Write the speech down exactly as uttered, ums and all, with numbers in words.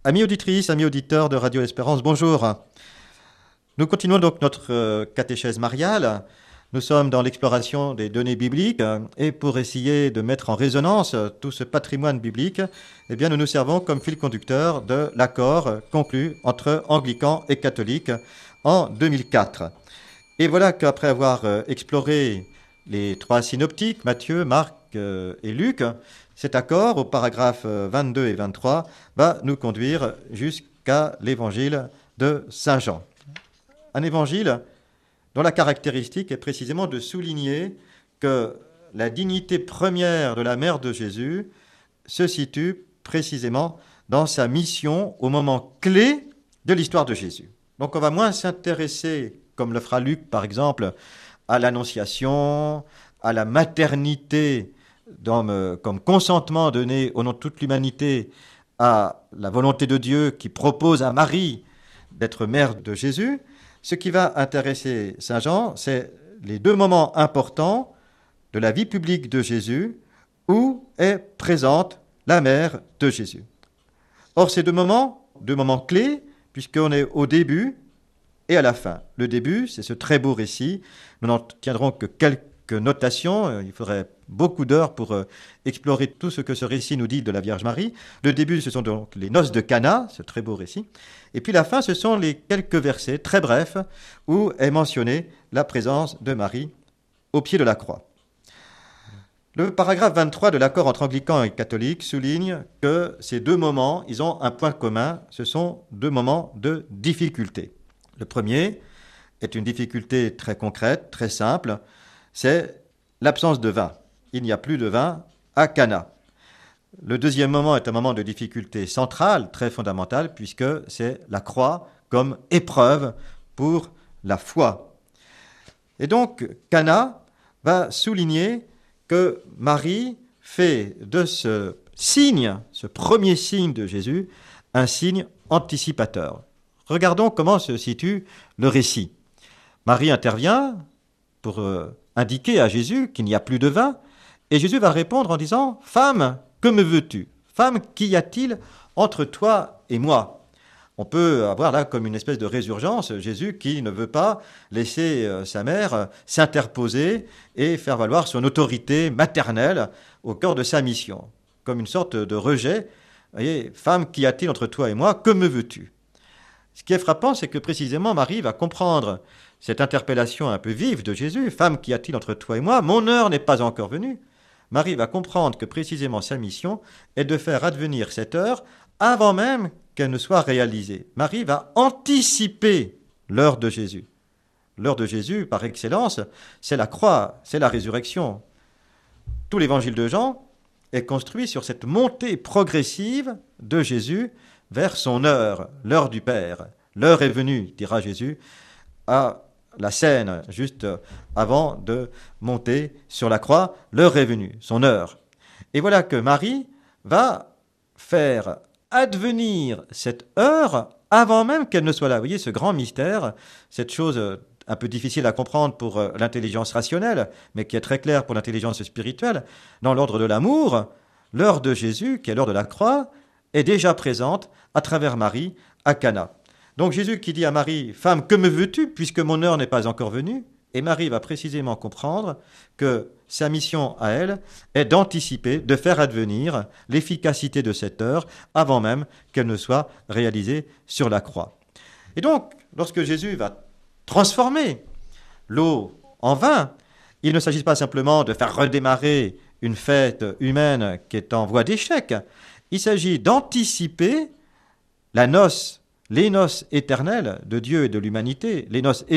Amis auditrices, amis auditeurs de Radio Espérance, bonjour. Nous continuons donc notre euh, catéchèse mariale. Nous sommes dans l'exploration des données bibliques euh, et pour essayer de mettre en résonance euh, tout ce patrimoine biblique, eh bien, nous nous servons comme fil conducteur de l'accord euh, conclu entre anglicans et catholiques en deux mille quatre. Et voilà qu'après avoir euh, exploré les trois synoptiques, Matthieu, Marc euh, et Luc, cet accord, au paragraphe vingt-deux et vingt-trois, va nous conduire jusqu'à l'évangile de Saint Jean. Un évangile dont la caractéristique est précisément de souligner que la dignité première de la mère de Jésus se situe précisément dans sa mission au moment clé de l'histoire de Jésus. Donc on va moins s'intéresser, comme le fera Luc par exemple, à l'annonciation, à la maternité Dans, comme consentement donné au nom de toute l'humanité à la volonté de Dieu qui propose à Marie d'être mère de Jésus. Ce qui va intéresser Saint Jean, c'est les deux moments importants de la vie publique de Jésus où est présente la mère de Jésus. Or, ces deux moments, deux moments clés, puisqu'on est au début et à la fin. Le début, c'est ce très beau récit. Nous n'en tiendrons que quelques notations. Il faudrait beaucoup d'heures pour euh, explorer tout ce que ce récit nous dit de la Vierge Marie. Le début, ce sont donc les noces de Cana, ce très beau récit. Et puis la fin, ce sont les quelques versets très brefs où est mentionnée la présence de Marie au pied de la croix. Le paragraphe vingt-trois de l'accord entre anglicans et catholiques souligne que ces deux moments, ils ont un point commun, ce sont deux moments de difficulté. Le premier est une difficulté très concrète, très simple, c'est l'absence de vin. Il n'y a plus de vin à Cana. Le deuxième moment est un moment de difficulté centrale, très fondamentale, puisque c'est la croix comme épreuve pour la foi. Et donc, Cana va souligner que Marie fait de ce signe, ce premier signe de Jésus, un signe anticipateur. Regardons comment se situe le récit. Marie intervient pour euh, indiquer à Jésus qu'il n'y a plus de vin, et Jésus va répondre en disant « Femme, que me veux-tu ? Femme, qu'y a-t-il entre toi et moi ?» On peut avoir là comme une espèce de résurgence, Jésus qui ne veut pas laisser euh, sa mère euh, s'interposer et faire valoir son autorité maternelle au cœur de sa mission, comme une sorte de rejet. Vous voyez, « Femme, qu'y a-t-il entre toi et moi ? Que me veux-tu » Ce qui est frappant, c'est que précisément Marie va comprendre cette interpellation un peu vive de Jésus. « Femme, qu'y a-t-il entre toi et moi ? Mon heure n'est pas encore venue. » Marie va comprendre que précisément sa mission est de faire advenir cette heure avant même qu'elle ne soit réalisée. Marie va anticiper l'heure de Jésus. L'heure de Jésus, par excellence, c'est la croix, c'est la résurrection. Tout l'évangile de Jean est construit sur cette montée progressive de Jésus vers son heure, l'heure du Père. L'heure est venue, dira Jésus, à la scène, juste avant de monter sur la croix. L'heure est venue, son heure. Et voilà que Marie va faire advenir cette heure avant même qu'elle ne soit là. Vous voyez ce grand mystère, cette chose un peu difficile à comprendre pour l'intelligence rationnelle, mais qui est très claire pour l'intelligence spirituelle. Dans l'ordre de l'amour, l'heure de Jésus, qui est l'heure de la croix, est déjà présente à travers Marie à Cana. Donc Jésus qui dit à Marie « Femme, que me veux-tu puisque mon heure n'est pas encore venue ?» Et Marie va précisément comprendre que sa mission à elle est d'anticiper, de faire advenir l'efficacité de cette heure avant même qu'elle ne soit réalisée sur la croix. Et donc, lorsque Jésus va transformer l'eau en vin, il ne s'agit pas simplement de faire redémarrer une fête humaine qui est en voie d'échec. Il s'agit d'anticiper la noce, les noces éternelles de Dieu et de l'humanité, les noces